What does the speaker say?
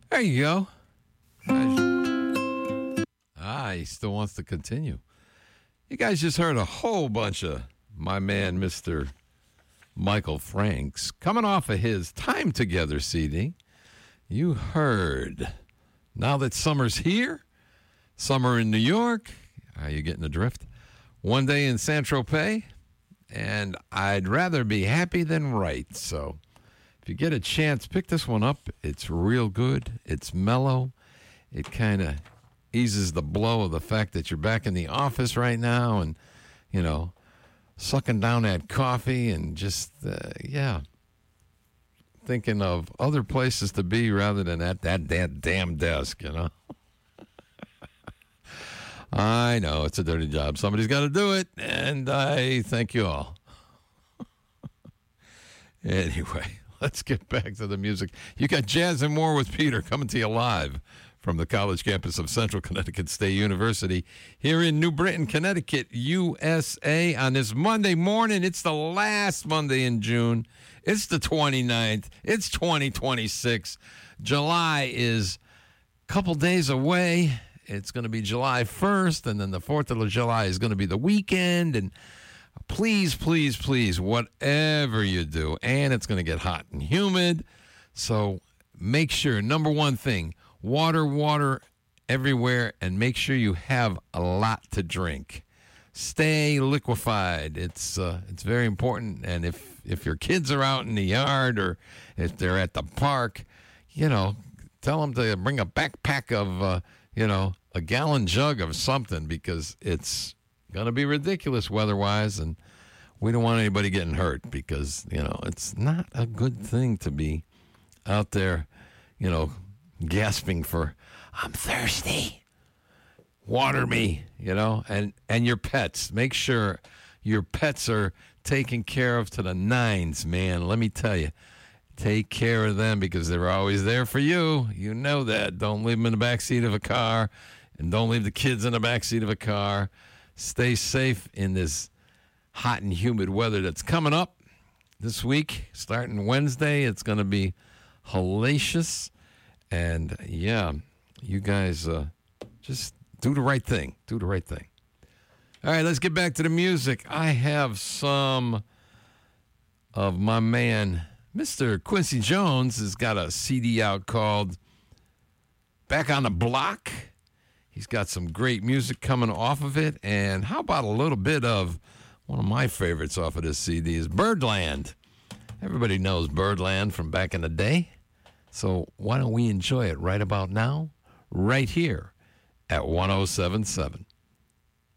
There you go. He still wants to continue. You guys just heard a whole bunch of my man, Mr. Michael Franks, coming off of his Time Together CD. You heard Now That Summer's Here, Summer in New York. Are you getting the drift? One Day in Saint-Tropez, and I'd rather be happy than right. So if you get a chance, pick this one up. It's real good. It's mellow. It kind of eases the blow of the fact that you're back in the office right now and, you know, sucking down that coffee and just, thinking of other places to be rather than at that damn desk, you know. I know, it's a dirty job. Somebody's got to do it, and I thank you all. Anyway, let's get back to the music. You got Jazz and More with Peter coming to you live from the college campus of Central Connecticut State University here in New Britain, Connecticut, USA. On this Monday morning, it's the last Monday in June. It's the 29th. It's 2026. July is a couple days away. It's going to be July 1st, and then the 4th of July is going to be the weekend. And please, please, please, whatever you do, and it's going to get hot and humid. So make sure, number one thing, water everywhere, and make sure you have a lot to drink. Stay liquefied. It's very important. And if your kids are out in the yard or if they're at the park, you know, tell them to bring a backpack of, a gallon jug of something, because it's going to be ridiculous weather-wise, and we don't want anybody getting hurt because, you know, it's not a good thing to be out there, you know, gasping for, I'm thirsty, water me, you know, and your pets. Make sure your pets are taken care of to the nines, man. Let me tell you, take care of them because they're always there for you. You know that. Don't leave them in the backseat of a car, and don't leave the kids in the backseat of a car. Stay safe in this hot and humid weather that's coming up this week. Starting Wednesday, it's going to be hellacious. And, yeah, you guys just do the right thing. Do the right thing. All right, let's get back to the music. I have some of my man, Mr. Quincy Jones, has got a CD out called Back on the Block. He's got some great music coming off of it. And how about a little bit of one of my favorites off of this CD is Birdland. Everybody knows Birdland from back in the day. So why don't we enjoy it right about now, right here at 107.7.